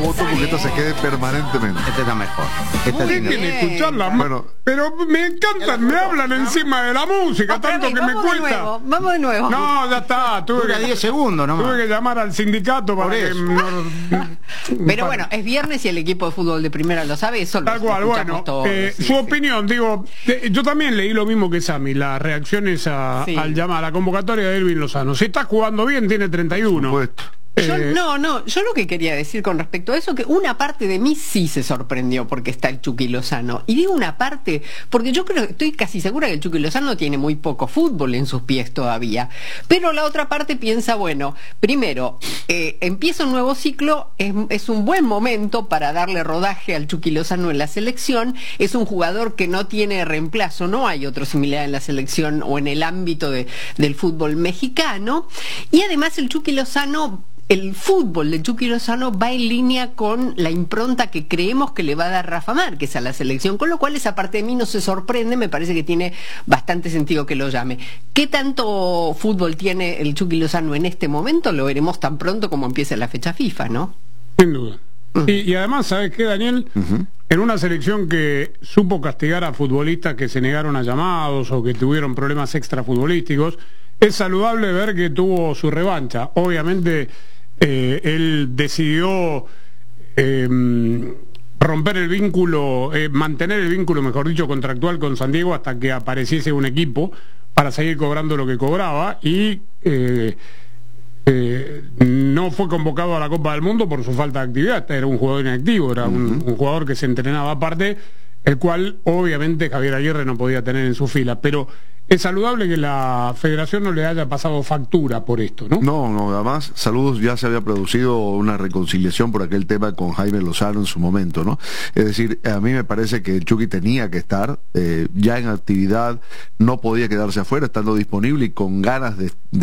foto porque esta se quede permanentemente. Este está mejor. Dejen escucharla. Bueno, pero me encantan, me hablan encima de la música, tanto que me cuesta. Vamos de nuevo. No, ya está. Dura 10 segundos nomás. Tuve que llamar al sindicato para que... Pero bueno, es viernes y el equipo de fútbol de primera lo sabe, eso Tal cual, bueno, su opinión, digo, yo también leí lo mismo que Sammy, las reacciones al llamar a la convocatoria de Elvin Lozano. Si está jugando bien, tiene 31. Supuesto. Yo lo que quería decir con respecto a eso, que una parte de mí sí se sorprendió porque está el Chucky Lozano. Y digo una parte, porque yo creo, estoy casi segura que el Chucky Lozano tiene muy poco fútbol en sus pies todavía. Pero la otra parte piensa, bueno, primero, empieza un nuevo ciclo, es un buen momento para darle rodaje al Chucky Lozano en la selección. Es un jugador que no tiene reemplazo, no hay otro similar en la selección o en el ámbito del fútbol mexicano. Y además el Chucky Lozano... El fútbol de Chucky Lozano va en línea con la impronta que creemos que le va a dar Rafa Márquez a la selección, con lo cual esa parte de mí no se sorprende, me parece que tiene bastante sentido que lo llame. ¿Qué tanto fútbol tiene el Chucky Lozano en este momento? Lo veremos tan pronto como empiece la fecha FIFA, ¿no? Sin duda. Y además, ¿sabes qué, Daniel? En una selección que supo castigar a futbolistas que se negaron a llamados o que tuvieron problemas extrafutbolísticos, es saludable ver que tuvo su revancha. Obviamente... él decidió romper el vínculo, mantener el vínculo, mejor dicho, contractual con San Diego hasta que apareciese un equipo para seguir cobrando lo que cobraba y no fue convocado a la Copa del Mundo por su falta de actividad. Era un jugador inactivo, era un jugador que se entrenaba aparte, el cual obviamente Javier Aguirre no podía tener en su fila, pero es saludable que la federación no le haya pasado factura por esto, ¿no? No, además, saludos, ya se había producido una reconciliación por aquel tema con Jaime Lozano en su momento, ¿no? Es decir, a mí me parece que el Chucky tenía que estar ya en actividad, no podía quedarse afuera, estando disponible y con ganas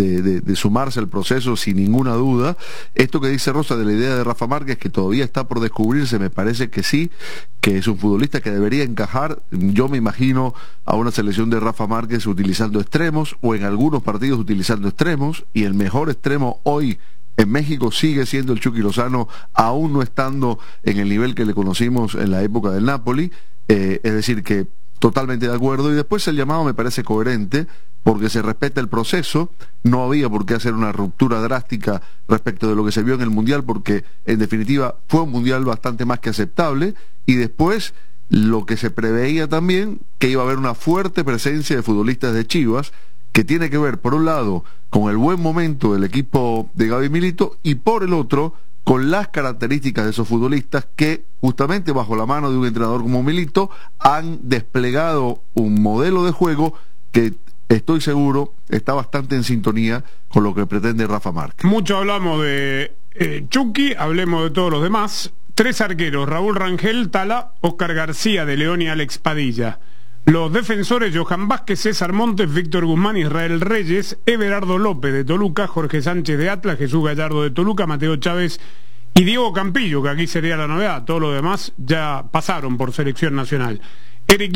de sumarse al proceso sin ninguna duda. Esto que dice Rosa de la idea de Rafa Márquez, que todavía está por descubrirse, me parece que sí, que es un futbolista que debería encajar. Yo me imagino a una selección de Rafa Márquez utilizando extremos, o en algunos partidos utilizando extremos, y el mejor extremo hoy en México sigue siendo el Chucky Lozano, aún no estando en el nivel que le conocimos en la época del Napoli. Es decir, que totalmente de acuerdo, y después el llamado me parece coherente, porque se respeta el proceso. No había por qué hacer una ruptura drástica respecto de lo que se vio en el Mundial, porque en definitiva fue un Mundial bastante más que aceptable, y después lo que se preveía también, que iba a haber una fuerte presencia de futbolistas de Chivas, que tiene que ver por un lado con el buen momento del equipo de Gaby Milito, y por el otro con las características de esos futbolistas que justamente bajo la mano de un entrenador como Milito han desplegado un modelo de juego que estoy seguro está bastante en sintonía con lo que pretende Rafa Márquez. Mucho hablamos de Chucky, hablemos de todos los demás. 3 arqueros: Raúl Rangel, Tala, Óscar García de León y Alex Padilla. Los defensores: Johan Vázquez, César Montes, Víctor Guzmán, Israel Reyes, Everardo López de Toluca, Jorge Sánchez de Atlas, Jesús Gallardo de Toluca, Mateo Chávez y Diego Campillo, que aquí sería la novedad. Todos los demás ya pasaron por selección nacional. Eric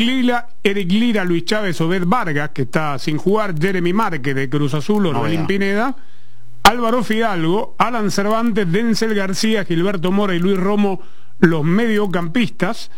Lira, Luis Chávez, Obed Vargas, que está sin jugar, Jeremy Márquez de Cruz Azul, Orbelín Pineda, Álvaro Fidalgo, Alan Cervantes, Denzel García, Gilberto Mora y Luis Romo, los mediocampistas.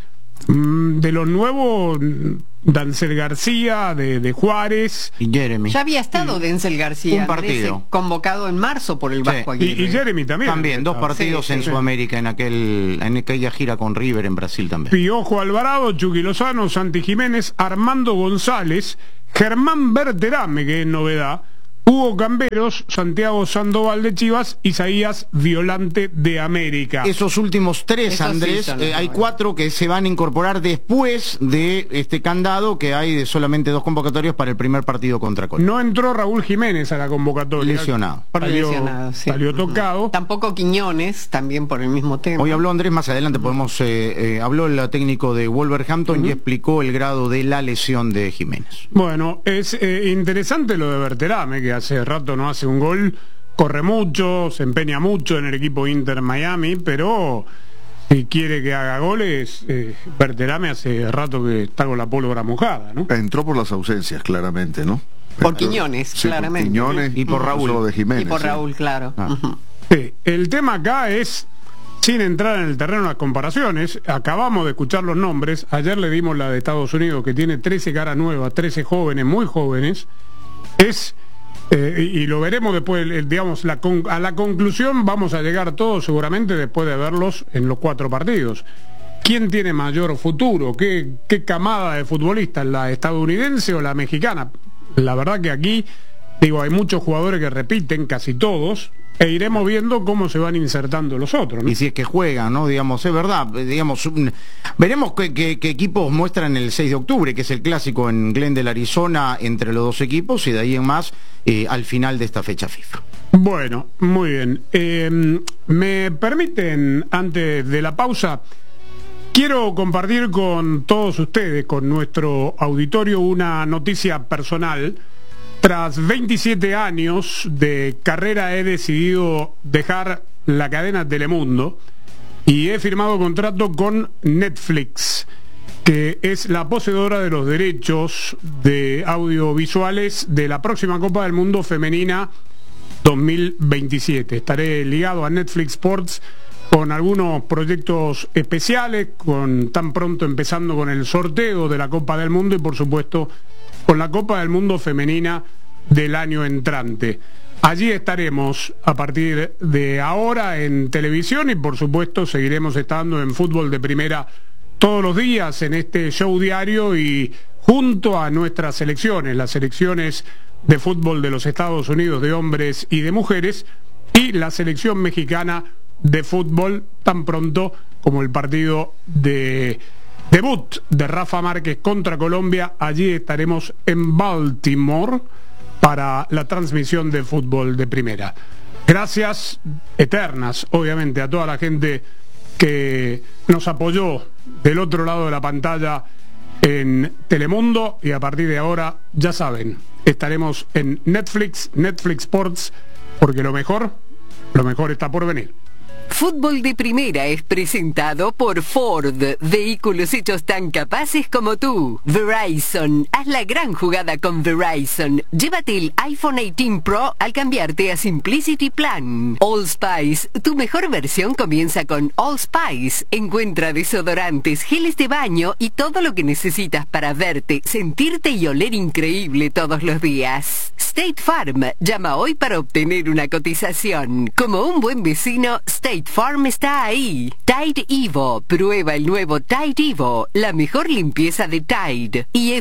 De los nuevos, Denzel García de Juárez y Jeremy. Ya había estado Denzel García, un partido Andrés, convocado en marzo por el Vasco Aguirre. Y Jeremy también 2 partidos en Sudamérica, en aquella gira con River en Brasil también. Piojo Alvarado, Chucky Lozano, Santi Jiménez, Armando González, Germán Berterame, que es novedad, Hugo Camberos, Santiago Sandoval de Chivas, Isaías Violante de América. Esos últimos 3, Andrés, hay 4 que se van a incorporar después de este candado que hay de solamente 2 convocatorios para el primer partido contra Colombia. No entró Raúl Jiménez a la convocatoria. Lesionado. Salió tocado. Tampoco Quiñones, también por el mismo tema. Hoy habló Andrés, más adelante podemos... habló el técnico de Wolverhampton y explicó el grado de la lesión de Jiménez. Bueno, es interesante lo de Berterame, que hace rato no hace un gol, corre mucho, se empeña mucho en el equipo Inter Miami, pero si quiere que haga goles, Berterame hace rato que está con la pólvora mojada, ¿no? Entró por las ausencias, claramente, ¿no? Por Quiñones, sí, claramente. Por Quiñones y por Raúl. De Jiménez, y por Raúl, claro. Sí, el tema acá es sin entrar en el terreno de las comparaciones, acabamos de escuchar los nombres, ayer le dimos la de Estados Unidos, que tiene 13 caras nuevas, 13 jóvenes, muy jóvenes, y lo veremos después, digamos, a la conclusión vamos a llegar todos seguramente después de verlos en los 4 partidos. ¿Quién tiene mayor futuro? ¿Qué camada de futbolistas? ¿La estadounidense o la mexicana? La verdad que aquí, digo, hay muchos jugadores que repiten, casi todos, e iremos viendo cómo se van insertando los otros, ¿no? Y si es que juegan, ¿no? Digamos, es verdad, digamos, veremos qué equipos muestran el 6 de octubre, que es el clásico en Glendale, Arizona, entre los dos equipos, y de ahí en más, al final de esta fecha FIFA. Bueno, muy bien. ¿Me permiten, antes de la pausa, quiero compartir con todos ustedes, con nuestro auditorio, una noticia personal? Tras 27 años de carrera he decidido dejar la cadena Telemundo y he firmado contrato con Netflix, que es la poseedora de los derechos de audiovisuales de la próxima Copa del Mundo Femenina 2027. Estaré ligado a Netflix Sports con algunos proyectos especiales, tan pronto empezando con el sorteo de la Copa del Mundo y por supuesto con la Copa del Mundo Femenina del año entrante. Allí estaremos a partir de ahora en televisión y por supuesto seguiremos estando en Fútbol de Primera todos los días en este show diario y junto a nuestras selecciones, las selecciones de fútbol de los Estados Unidos de hombres y de mujeres y la selección mexicana de fútbol, tan pronto como el partido de debut de Rafa Márquez contra Colombia. Allí estaremos en Baltimore para la transmisión de Fútbol de Primera. Gracias eternas, obviamente, a toda la gente que nos apoyó del otro lado de la pantalla en Telemundo y a partir de ahora, ya saben, estaremos en Netflix Sports, porque lo mejor está por venir. Fútbol de Primera es presentado por Ford, vehículos hechos tan capaces como tú. Verizon, haz la gran jugada con Verizon. Llévate el iPhone 18 Pro al cambiarte a Simplicity Plan. Allspice, tu mejor versión comienza con Allspice. Encuentra desodorantes, geles de baño y todo lo que necesitas para verte, sentirte y oler increíble todos los días. State Farm, llama hoy para obtener una cotización. Como un buen vecino, State Farm está ahí. Tide Evo, prueba el nuevo Tide Evo, la mejor limpieza de Tide. Y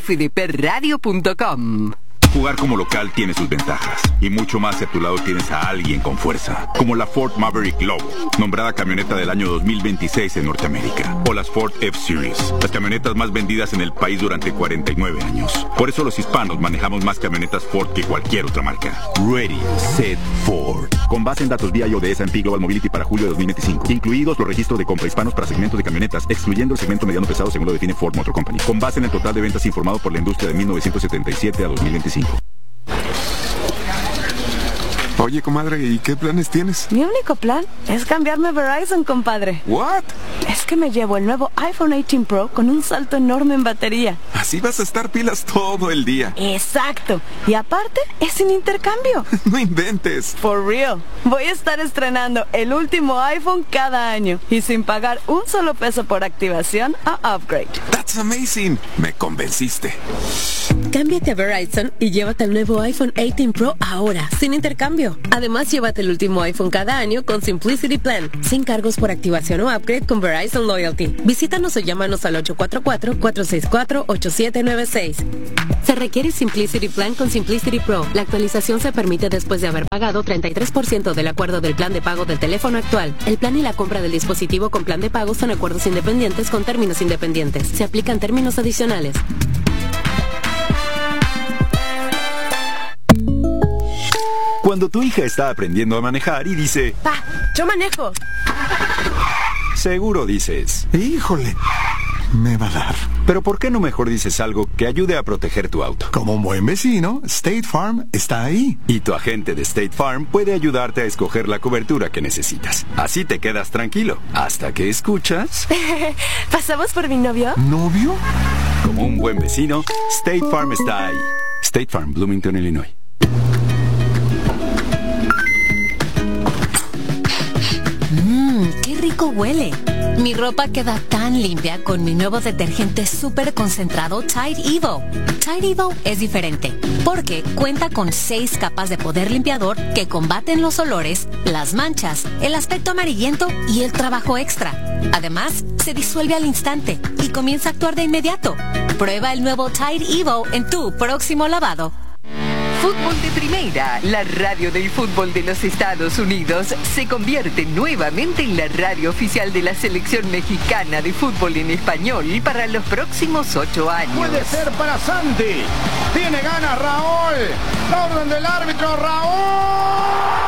fdpradio.com. Jugar como local tiene sus ventajas y mucho más si a tu lado tienes a alguien con fuerza, como la Ford Maverick Lobo, nombrada camioneta del año 2026 en Norteamérica, o las Ford F-Series, las camionetas más vendidas en el país durante 49 años. Por eso los hispanos manejamos más camionetas Ford que cualquier otra marca. Ready, Set, Ford. Con base en datos BIO de S&P Global Mobility para julio de 2025, incluidos los registros de compra hispanos para segmentos de camionetas, excluyendo el segmento mediano pesado según lo define Ford Motor Company, con base en el total de ventas informado por la industria de 1977 a 2025. Oye, comadre, ¿y qué planes tienes? Mi único plan es cambiarme a Verizon, compadre. ¿What? Es que me llevo el nuevo iPhone 18 Pro con un salto enorme en batería. Así vas a estar pilas todo el día. Exacto. Y aparte, es sin intercambio. No inventes. For real. Voy a estar estrenando el último iPhone cada año y sin pagar un solo peso por activación o upgrade. That's amazing. Me convenciste. Cámbiate a Verizon y llévate el nuevo iPhone 18 Pro ahora, sin intercambio. Además, llévate el último iPhone cada año con Simplicity Plan, sin cargos por activación o upgrade con Verizon Loyalty. Visítanos o llámanos al 844-464-8796. Se requiere Simplicity Plan con Simplicity Pro. La actualización se permite después de haber pagado 33% del acuerdo del plan de pago del teléfono actual. El plan y la compra del dispositivo con plan de pago son acuerdos independientes con términos independientes. Se aplican términos adicionales. Cuando tu hija está aprendiendo a manejar y dice, ¡Pa! ¡Yo manejo! Seguro dices, Híjole, me va a dar. pero ¿por qué no mejor dices algo que ayude a proteger tu auto? Como un buen vecino, State Farm está ahí. Y tu agente de State Farm puede ayudarte a escoger la cobertura que necesitas. Así te quedas tranquilo, hasta que escuchas... ¿Pasamos por mi novio? ¿Novio? Como un buen vecino, State Farm está ahí. State Farm, Bloomington, Illinois. ¡Qué rico! rico huele! Mi ropa queda tan limpia con mi nuevo detergente súper concentrado Tide Evo. Tide Evo es diferente porque cuenta con 6 capas de poder limpiador que combaten los olores, las manchas, el aspecto amarillento y el trabajo extra. Además, se disuelve al instante y comienza a actuar de inmediato. Prueba el nuevo Tide Evo en tu próximo lavado. Fútbol de Primera, la radio del fútbol de los Estados Unidos, se convierte nuevamente en la radio oficial de la selección mexicana de fútbol en español para los próximos 8 años. Puede ser para Santi. Tiene ganas Raúl. La orden del árbitro, Raúl.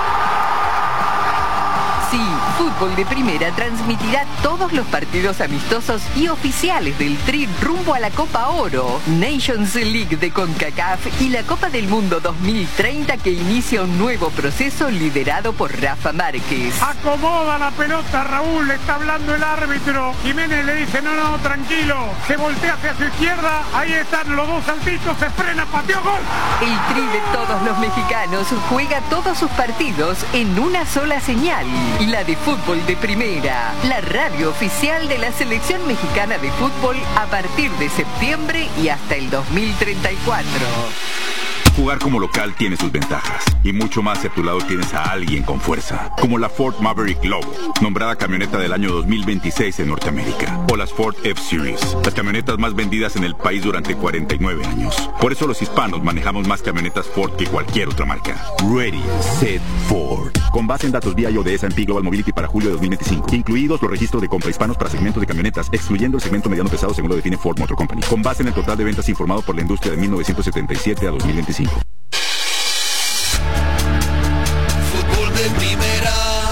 Sí, Fútbol de Primera transmitirá todos los partidos amistosos y oficiales del Tri rumbo a la Copa Oro, Nations League de CONCACAF y la Copa del Mundo 2030 que inicia un nuevo proceso liderado por Rafa Márquez. Acomoda la pelota, Raúl, le está hablando el árbitro. Jiménez le dice, no, tranquilo. Se voltea hacia su izquierda, ahí están los dos saltitos, se frena, pateó, gol. El Tri de todos los mexicanos juega todos sus partidos en una sola señal. Y la de Fútbol de Primera, la radio oficial de la selección mexicana de fútbol a partir de septiembre y hasta el 2034. Jugar como local tiene sus ventajas, y mucho más si a tu lado tienes a alguien con fuerza, como la Ford Maverick Lobo, nombrada camioneta del año 2026 en Norteamérica, o las Ford F-Series, las camionetas más vendidas en el país durante 49 años. Por eso los hispanos manejamos más camionetas Ford que cualquier otra marca. Ready, Set, Ford. Con base en datos VIO de S&P Global Mobility para julio de 2025, incluidos los registros de compra hispanos para segmentos de camionetas, excluyendo el segmento mediano pesado según lo define Ford Motor Company, con base en el total de ventas informado por la industria de 1977 a 2025. Fútbol de Primera.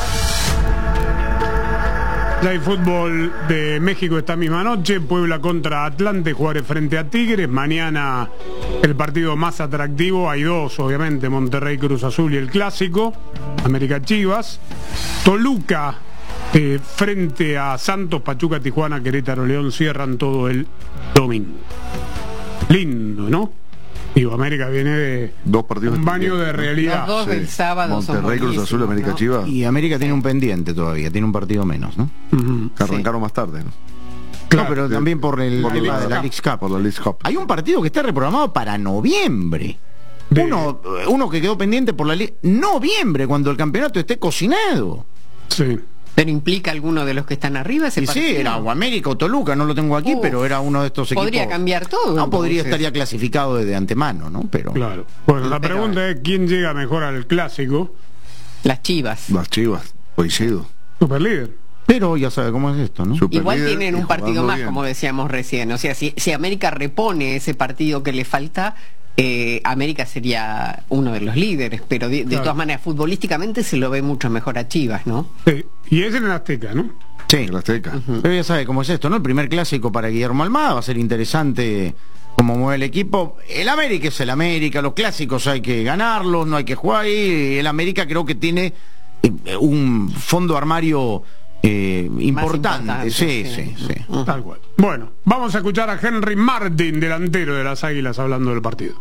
Ya hay fútbol de México esta misma noche, Puebla contra Atlante, Juárez frente a Tigres. Mañana el partido más atractivo, hay dos obviamente, Monterrey Cruz Azul y el clásico, América Chivas. Toluca frente a Santos, Pachuca, Tijuana, Querétaro, León cierran todo el domingo. Lindo, ¿no? Digo, América viene de dos partidos, un baño de realidad. Los dos del sábado Monterrey, Cruz Azul, América, ¿no? Chivas. Y América tiene un pendiente todavía, tiene un partido menos, ¿no? Que arrancaron más tarde, ¿no? Claro, pero también por el tema de la League Cup. Por la League Cup. Hay un partido que está reprogramado para noviembre. Uno que quedó pendiente por la noviembre, cuando el campeonato esté cocinado. Sí. Pero implica alguno de los que están arriba ese partido. Sí, era o América o Toluca, no lo tengo aquí, pero era uno de estos equipos. Podría cambiar todo. No, podría estar ya clasificado desde antemano, ¿no? Pero claro. Bueno, la pregunta es quién llega mejor al clásico. Las Chivas. Las Chivas, coincido. Superlíder. Pero ya sabe cómo es esto, ¿no? Igual tienen un partido más, como decíamos recién. O sea, si América repone ese partido que le falta, América sería uno de los líderes, pero de todas maneras futbolísticamente se lo ve mucho mejor a Chivas, ¿no? Sí. Y es en el Azteca, ¿no? Sí, el Azteca. Pero ya sabe cómo es esto, ¿no? El primer clásico para Guillermo Almada, va a ser interesante cómo mueve el equipo. El América es el América, los clásicos hay que ganarlos, no hay que jugar ahí. El América creo que tiene un fondo armario importante. Sí. Tal cual. Bueno, vamos a escuchar a Henry Martin, delantero de las Águilas, hablando del partido.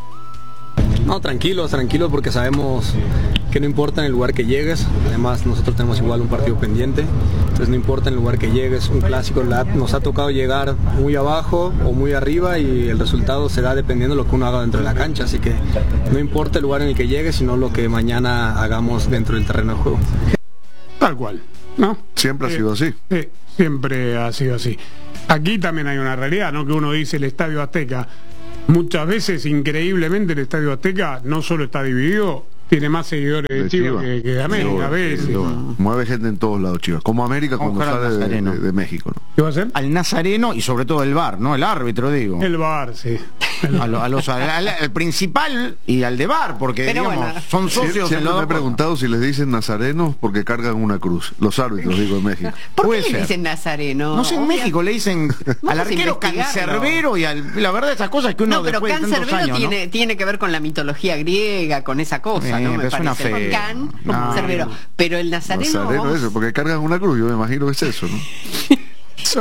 No, tranquilos porque sabemos que no importa en el lugar que llegues. Además nosotros tenemos igual un partido pendiente, entonces no importa en el lugar que llegues. Un clásico nos ha tocado llegar muy abajo o muy arriba y el resultado será dependiendo de lo que uno haga dentro de la cancha, así que no importa el lugar en el que llegues, sino lo que mañana hagamos dentro del terreno de juego. Tal cual, ¿no? Siempre ha sido así. Siempre ha sido así. Aquí también hay una realidad, ¿no? Que uno dice el Estadio Azteca. Muchas veces, increíblemente, el Estadio Azteca no solo está dividido, tiene más seguidores de Chivas que de América, a veces. Mueve gente en todos lados, Chivas. Como América cuando sale de México, ¿no? ¿Qué va a hacer? Al Nazareno y sobre todo el VAR, ¿no? El árbitro, digo. El VAR, sí. Al principal y al de VAR, porque digamos, son socios. Siempre me he preguntado si les dicen nazarenos porque cargan una cruz. Los árbitros, digo, en México. ¿Por qué le dicen nazareno? No sé, en México le dicen al arquero cancerbero y la verdad esas cosas que uno no, pero cancerbero tiene que ver con la mitología griega, con esa cosa, ¿no? Me parece. Cancerbero. Pero el nazareno eso, porque cargan una cruz, yo me imagino que es eso, ¿no?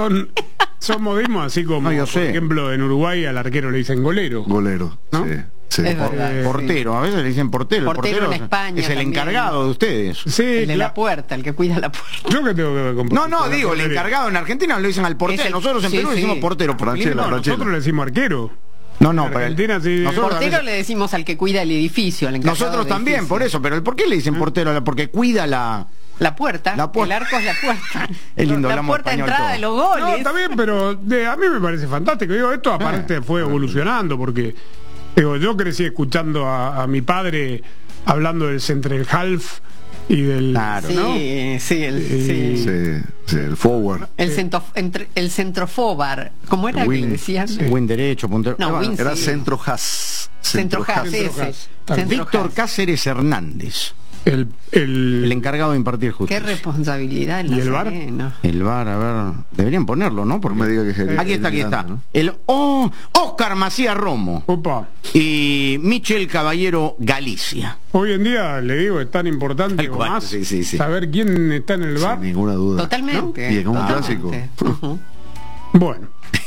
Son modismos así como, por ejemplo, en Uruguay al arquero le dicen golero. Golero, ¿no? Sí. Sí. Es verdad. Portero, a veces le dicen portero. Portero en es- España es el también. encargado de ustedes. Sí, El de la puerta, el que cuida la puerta. Yo que tengo que ver con No, la digo, el portería. encargado en Argentina lo dicen al portero. Es el- Nosotros en sí, Perú sí. decimos portero. Franchella, No, Franchella. Nosotros le decimos arquero. No, En pero Argentina sí. nosotros a Portero veces- le decimos al que cuida el edificio, al encargado Nosotros del también, edificio. por eso. Pero ¿por qué le dicen portero? Porque cuida la... La puerta, La puerta. el arco es la puerta. Es lindo, la hablamos puerta de español entrada todo. de los No, goles. está bien, pero a mí me parece fantástico. Digo, esto aparte fue evolucionando porque digo, yo crecí escuchando a mi padre hablando del central half y del Claro. Sí, ¿no? sí, Sí, el forward. el centrofobar. ¿Cómo era que Wing. le decían? Buen derecho, puntero. No, Bueno, wing. Era Sí. centro Haas. Centrojas, ese. Centrojas. Víctor Cáceres Hernández, el el encargado de impartir Qué justicia. responsabilidad el ¿Y el VAR? Nazareno. El VAR, a ver, deberían ponerlo, ¿no? Porque No me diga que es el- aquí el está. ¿no? El Óscar Macías Romo Opa. y Michel Caballero Galicia. Hoy en día le digo, es tan importante Tal o cual, más sí. saber quién está en el bar. Sin ninguna duda. Totalmente. Y en un totalmente. clásico. Ujú. Bueno.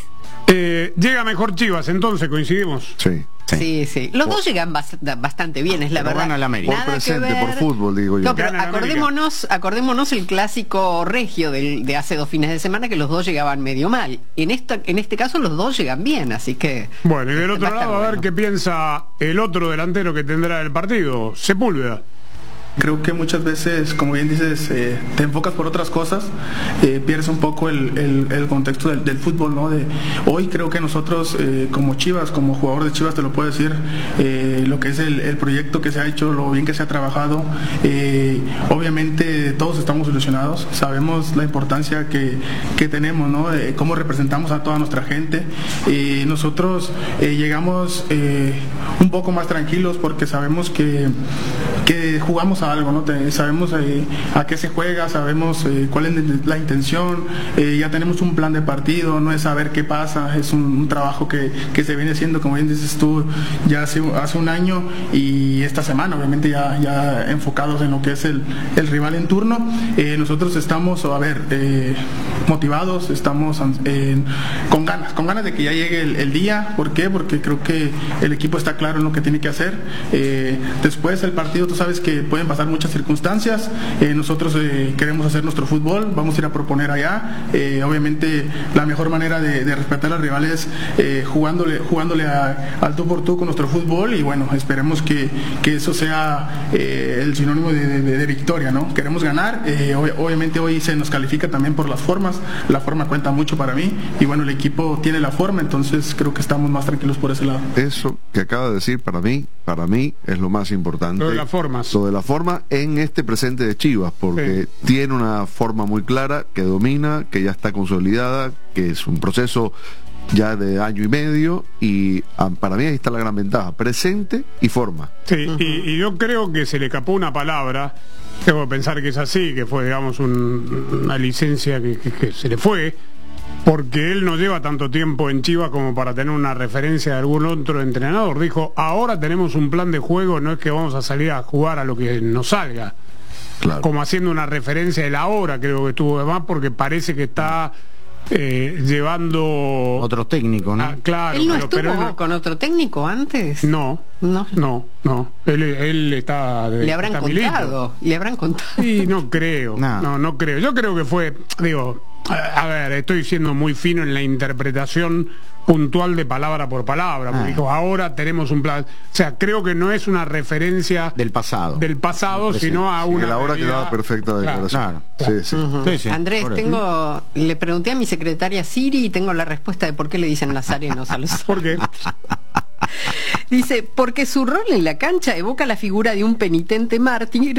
Llega mejor Chivas, entonces coincidimos. Sí. Sí. Los dos llegan bastante bien, es la Pero verdad. gana el América. Por Nada que presente, por ver. fútbol, digo yo. No, pero Gana el América. acordémonos el clásico regio de hace 2 fines de semana, que los dos llegaban medio mal. En este caso los dos llegan bien, así que... Bueno, y del va otro a estar lado, a ver bueno. qué piensa el otro delantero que tendrá el partido, Sepúlveda. Creo que muchas veces, como bien dices, te enfocas por otras cosas, pierdes un poco el contexto del fútbol, ¿no? Hoy creo que nosotros, como Chivas, como jugador de Chivas, te lo puedo decir, lo que es el proyecto que se ha hecho, lo bien que se ha trabajado, obviamente todos estamos ilusionados, sabemos la importancia que tenemos, ¿no? Cómo representamos a toda nuestra gente. Nosotros llegamos un poco más tranquilos porque sabemos que jugamos a algo, ¿no? Sabemos a qué se juega, sabemos cuál es la intención, ya tenemos un plan de partido, no es saber qué pasa, es un trabajo que se viene haciendo, como bien dices tú, ya hace un año y esta semana, obviamente ya enfocados en lo que es el rival en turno. Nosotros estamos, motivados, estamos con ganas de que ya llegue el día. ¿Por qué? Porque creo que el equipo está claro en lo que tiene que hacer. Después del partido, tú sabes que pueden pasar muchas circunstancias. Nosotros queremos hacer nuestro fútbol, vamos a ir a proponer allá. Obviamente la mejor manera de respetar a los rivales jugándole al tú por tú con nuestro fútbol, y bueno, esperemos que eso sea el sinónimo de victoria, ¿no? Queremos ganar. Obviamente hoy se nos califica también por las formas, la forma cuenta mucho para mí, y bueno, el equipo tiene la forma, entonces creo que estamos más tranquilos por ese lado. Eso que acaba de decir para mí es lo más importante. Lo de las formas. Lo de la forma en este presente de Chivas, porque tiene una forma muy clara, que domina, que ya está consolidada, que es un proceso ya de año y medio, y para mí ahí está la gran ventaja, presente y forma. Sí, y yo creo que se le escapó una palabra, debo pensar que es así, que fue, digamos, una licencia que se le fue, porque él no lleva tanto tiempo en Chivas como para tener una referencia de algún otro entrenador. Dijo, ahora tenemos un plan de juego, no es que vamos a salir a jugar a lo que nos salga. Claro. Como haciendo una referencia de la hora, creo que estuvo de más, porque parece que está llevando... Otro técnico, ¿no? Claro, ¿Él no pero estuvo él no- con otro técnico antes? No. Él está... Le habrán está Milito. contado. Le habrán contado. Sí, no creo. No creo. Yo creo que fue, a ver, estoy siendo muy fino en la interpretación puntual de palabra por palabra, porque dijo, ahora tenemos un plan. O sea, creo que no es una referencia del pasado, sino a una... que la hora quedaba perfecta declaración. Sí. Andrés, le pregunté a mi secretaria Siri y tengo la respuesta de por qué le dicen nazarenos a los... ¿Por qué? Dice, porque su rol en la cancha evoca la figura de un penitente mártir